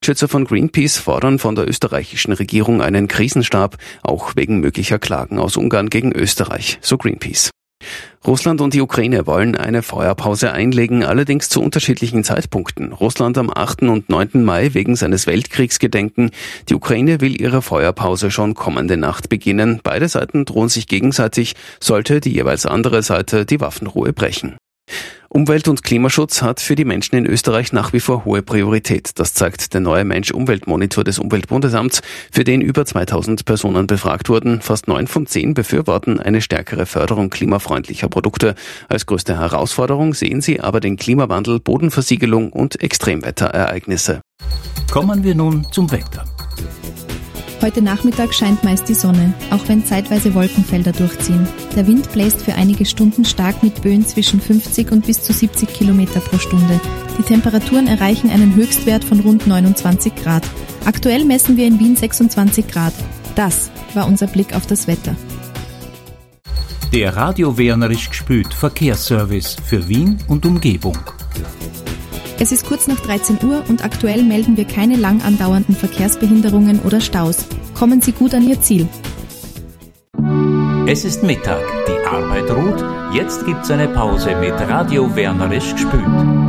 Schützer von Greenpeace fordern von der österreichischen Regierung einen Krisenstab, auch wegen möglicher Klagen aus Ungarn gegen Österreich, so Greenpeace. Russland und die Ukraine wollen eine Feuerpause einlegen, allerdings zu unterschiedlichen Zeitpunkten. Russland am 8. und 9. Mai wegen seines Weltkriegsgedenken. Die Ukraine will ihre Feuerpause schon kommende Nacht beginnen. Beide Seiten drohen sich gegenseitig, sollte die jeweils andere Seite die Waffenruhe brechen. Umwelt- und Klimaschutz hat für die Menschen in Österreich nach wie vor hohe Priorität. Das zeigt der neue Mensch-Umwelt-Monitor des Umweltbundesamts, für den über 2000 Personen befragt wurden. Fast 9 von 10 befürworten eine stärkere Förderung klimafreundlicher Produkte. Als größte Herausforderung sehen sie aber den Klimawandel, Bodenversiegelung und Extremwetterereignisse. Kommen wir nun zum Wetter. Heute Nachmittag scheint meist die Sonne, auch wenn zeitweise Wolkenfelder durchziehen. Der Wind bläst für einige Stunden stark mit Böen zwischen 50 und bis zu 70 Kilometer pro Stunde. Die Temperaturen erreichen einen Höchstwert von rund 29 Grad. Aktuell messen wir in Wien 26 Grad. Das war unser Blick auf das Wetter. Der Radio Wernerisch gspült Verkehrsservice für Wien und Umgebung. Es ist kurz nach 13 Uhr und aktuell melden wir keine lang andauernden Verkehrsbehinderungen oder Staus. Kommen Sie gut an Ihr Ziel. Es ist Mittag, die Arbeit ruht, jetzt gibt's eine Pause mit Radio Wernerisch gspült.